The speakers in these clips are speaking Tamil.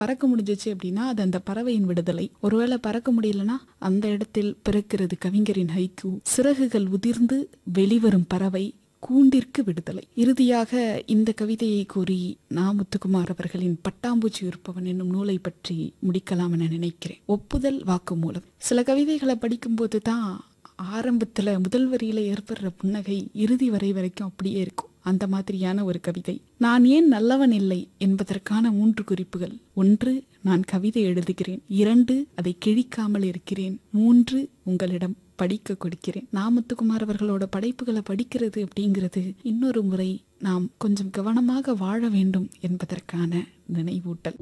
பறக்க முடிஞ்சிச்சு அப்படின்னா அது அந்த பறவையின் விடுதலை. ஒருவேளை பறக்க முடியலன்னா அந்த இடத்தில் பிறக்கிறது கவிஞரின் ஹைக்கூ. சிறகுகள் உதிர்ந்து வெளிவரும் பறவை கூண்டிற்கு விடுதலை. இறுதியாக இந்த கவிதையை கூறி முத்துக்குமார் அவர்களின் பட்டாம்பூச்சி உற்பவன் என்னும் நூலை பற்றி முடிக்கலாம் என நினைக்கிறேன். ஒப்புதல் வாக்குமூலம். சில கவிதைகளை படிக்கும்போது தான் ஆரம்பத்துல முதல் வரியில ஏற்படுற புன்னகை இறுதி வரைக்கும் அப்படியே இருக்கும். அந்த மாதிரியான ஒரு கவிதை. நான் ஏன் நல்லவன் இல்லை என்பதற்கான 3 குறிப்புகள். 1, நான் கவிதை எழுதுகிறேன். 2, அதை கிழிக்காமல் இருக்கிறேன். 3, உங்களிடம் படிக்க கொடுக்கிறேன். முத்துக்குமார் அவர்களோட படைப்புகளை படிக்கிறது அப்படிங்கிறது இன்னொரு முறை நாம் கொஞ்சம் கவனமாக வாழ வேண்டும் என்பதற்கான நினைவூட்டல்.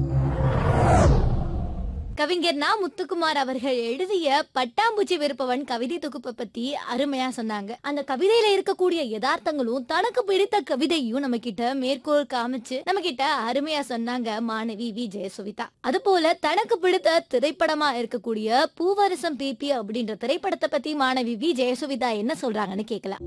கவிஞர் முத்துக்குமார் அவர்கள் எழுதிய பட்டாம்பூச்சி விருப்பவன் கவிதை தொகுப்பை பத்தி அருமையா சொன்னாங்க. அந்த கவிதையில இருக்கக்கூடிய யதார்த்தங்களும் தனக்கு பிடித்த கவிதையும் நம்ம கிட்ட மேற்கோள் காமிச்சு நம்ம கிட்ட அருமையா சொன்னாங்க மாணவி வி ஜெயசுவிதா. அது போல தனக்கு பிடித்த திரைப்படமா இருக்கக்கூடிய பூவரசம் பிபி அப்படின்ற திரைப்படத்தை பத்தி மாணவி வி ஜெயசுவிதா என்ன சொல்றாங்கன்னு கேட்கலாம்.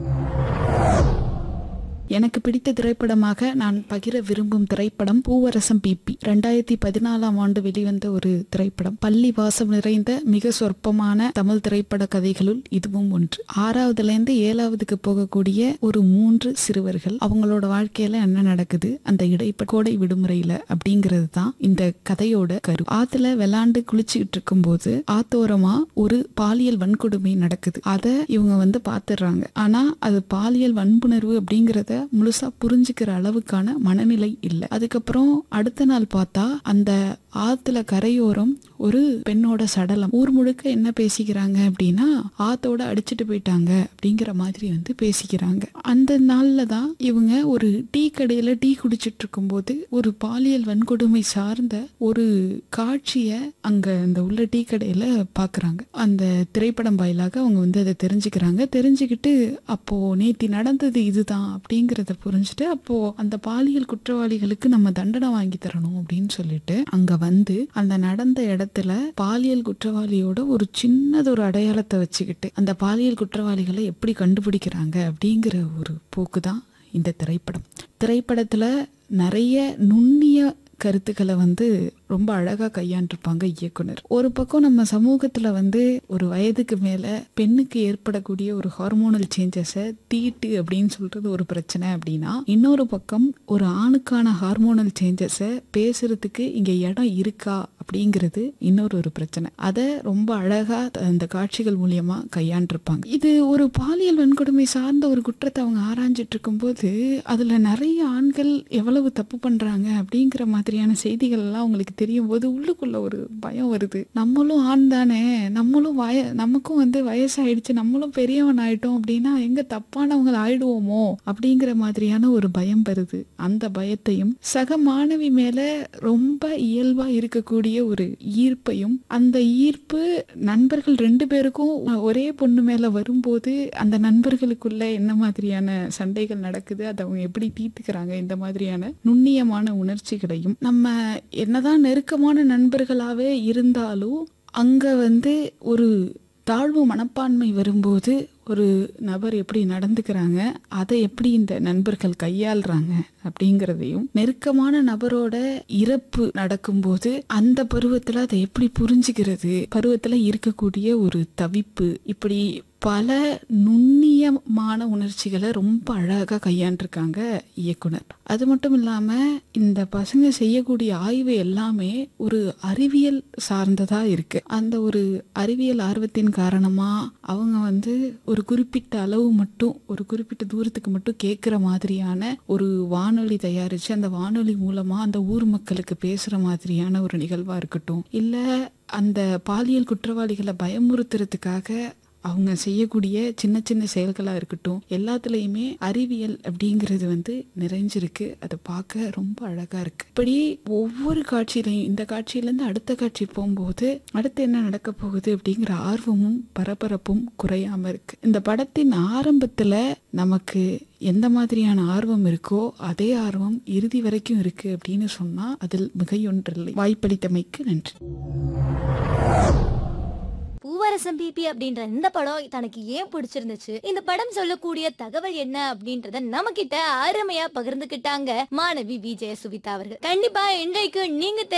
எனக்கு பிடித்த திரைப்படமாக நான் பகிர விரும்பும் திரைப்படம் பூவரசம் பிபி. 2014ஆம் ஆண்டு வெளிவந்த ஒரு திரைப்படம். பள்ளி வாசம் நிறைந்த மிக சொற்பமான தமிழ் திரைப்பட கதைகளுள் இதுவும் ஒன்று. 6வதுலேருந்து 7வதுக்கு போகக்கூடிய ஒரு 3 சிறுவர்கள், அவங்களோட வாழ்க்கையில என்ன நடக்குது அந்த கோடை விடுமுறையில அப்படிங்கிறது தான் இந்த கதையோட கரு. ஆத்துல விளாண்டு குளிச்சுக்கிட்டு இருக்கும் போது ஆத்தோரமா ஒரு பாலியல் வன்கொடுமை நடக்குது. அதை இவங்க பாத்துடுறாங்க. ஆனா அது பாலியல் வன்புணர்வு அப்படிங்கறத முழுசா புரிஞ்சுக்கிற அளவுக்கான மனநிலை இல்லை. அதுக்கப்புறம் அடுத்த நாள் பார்த்தா அந்த ஆத்துல கரையோரம் ஒரு பெண்ணோட சடலம். ஊர் முழுக்க என்ன பேசிக்கிறாங்க அப்படின்னா ஆத்தோட அடிச்சுட்டு போயிட்டாங்க அப்படிங்கிற மாதிரி பேசிக்கிறாங்க. அந்த நாள்ல தான் இவங்க ஒரு டீ கடையில டீ குடிச்சிட்டு இருக்கும் போது ஒரு பாலியல் வன்கொடுமை சார்ந்த ஒரு காட்சிய அங்க அந்த உள்ள டீ கடையில பாக்குறாங்க. அந்த திரைப்படம் வாயிலாக அவங்க அதை தெரிஞ்சுக்கிறாங்க. தெரிஞ்சுக்கிட்டு அப்போ நேத்தி நடந்தது இதுதான் அப்படிங்கறத புரிஞ்சுட்டு அப்போ அந்த பாலியல் குற்றவாளிகளுக்கு நம்ம தண்டனை வாங்கி தரணும் அப்படின்னு சொல்லிட்டு அங்க அந்த நடந்த இடத்துல பாலியல் குற்றவாளியோட ஒரு சின்னதொரு அடையாளத்தை வச்சுக்கிட்டு அந்த பாலியல் குற்றவாளிகளை எப்படி கண்டுபிடிக்கிறாங்க அப்படிங்கிற ஒரு போக்குதான் இந்த திரைப்படத்துல நிறைய நுண்ணிய கருத்துக்களை ரொம்ப அழகா கையாண்டிருப்பாங்க இயக்குனர். ஒரு பக்கம் நம்ம சமூகத்துல ஒரு வயதுக்கு மேல பெண்ணுக்கு ஏற்படக்கூடிய ஒரு ஹார்மோனல் சேஞ்சஸ தீட்டு அப்படின்னு சொல்றது ஒரு பிரச்சனை அப்படின்னா, இன்னொரு பக்கம் ஒரு ஆணுக்கான ஹார்மோனல் சேஞ்சஸ பேசுறதுக்கு இங்க இடம் இருக்கா அப்படிங்கிறது இன்னொரு பிரச்சனை. அதை ரொம்ப அழகா அந்த காட்சிகள் மூலியமா கையாண்டிருப்பாங்க. இது ஒரு பாலியல் வன்கொடுமை சார்ந்த ஒரு குற்றத்தை அவங்க ஆராய்ஞ்சிட்டு இருக்கும் போது அதுல நிறைய ஆண்கள் எவ்வளவு தப்பு பண்றாங்க அப்படிங்கிற மாதிரியான செய்திகள் எல்லாம் அவங்களுக்கு தெரியும் போது உள்ளுக்குள்ள ஒரு பயம் வருது. நம்மளும் ஆண் தானே, நமக்கும் வயசாயிடுச்சு, நம்மளும் பெரியவன் ஆயிட்டோம் அப்படின்னா எங்க தப்பானவங்க ஆயிடுவோமோ அப்படிங்கிற மாதிரியான ஒரு பயம் வருது. அந்த பயத்தையும் சக மாணவி மேல ரொம்ப இயல்பா இருக்கக்கூடிய ஒரு ஈர்ப்பையும், அந்த ஈர்ப்பு நண்பர்கள் 2 பேருக்கும் ஒரே பொண்ணு மேல வரும்போது அந்த நண்பர்களுக்குள்ள என்ன மாதிரியான சண்டைகள் நடக்குது, அதை அவங்க எப்படி தீர்த்துக்கிறாங்க, இந்த மாதிரியான நுண்ணியமான உணர்ச்சிகளையும் நம்ம என்னதான் நெருக்கமான நண்பர்களாவே இருந்தாலும் அங்க ஒரு தாழ்வு மனப்பான்மை வரும்போது ஒரு நபர் எப்படி நடந்துக்கிறாங்க, அதை எப்படி இந்த நண்பர்கள் கையாளுறாங்க அப்படிங்கிறதையும், நெருக்கமான நபரோட இறப்பு நடக்கும்போது அந்த பருவத்துல அதை எப்படி புரிஞ்சுக்கிறது, பருவத்துல இருக்கக்கூடிய ஒரு தவிப்பு, இப்படி பல நுண்ணியமான உணர்ச்சிகளை ரொம்ப அழகா கையாண்டிருக்காங்க இயக்குனர். அது மட்டும் இல்லாம இந்த பசங்க செய்யக்கூடிய ஆய்வு எல்லாமே ஒரு அறிவியல் சார்ந்ததா இருக்கு. அந்த ஒரு அறிவியல் ஆர்வத்தின் காரணமா அவங்க ஒரு குறிப்பிட்ட அளவு மட்டும், ஒரு குறிப்பிட்ட தூரத்துக்கு மட்டும் கேட்கிற மாதிரியான ஒரு வானொலி தயாரிச்சு அந்த வானொலி மூலமா அந்த ஊர் மக்களுக்கு பேசுற மாதிரியான ஒரு நிகழ்வா இருக்கட்டும், இல்ல அந்த பாலியல் குற்றவாளிகளை பயமுறுத்துறதுக்காக அவங்க செய்யக்கூடிய சின்ன சின்ன செயல்களா இருக்கட்டும், எல்லாத்துலயுமே அறிவியல் அப்படிங்கிறது நிறைஞ்சிருக்கு. அதை பார்க்க ரொம்ப அழகா இருக்கு. இப்படி ஒவ்வொரு காட்சியிலையும் இந்த காட்சியில இருந்து அடுத்த காட்சி போகும்போது அடுத்து என்ன நடக்க போகுது அப்படிங்கிற ஆர்வமும் பரபரப்பும் குறையாம இருக்கு. இந்த படத்தின் ஆரம்பத்துல நமக்கு எந்த மாதிரியான ஆர்வம் இருக்கோ அதே ஆர்வம் இறுதி வரைக்கும் இருக்கு அப்படின்னு சொன்னா அதில் மிகையொன்றில்லை. வாய்ப்பளித்தமைக்கு நன்றி. பூவரசம் பிபி அப்படின்ற இந்த படம் தனக்கு ஏன் பிடிச்சிருந்துச்சு, இந்த படம் சொல்லக்கூடிய தகவல் என்ன அப்படின்றத நம்ம கிட்ட அருமையா பகிர்ந்துகிட்டாங்க மாணவி விஜய சுவிதா அவர்கள். கண்டிப்பா இன்றைக்கு நீங்க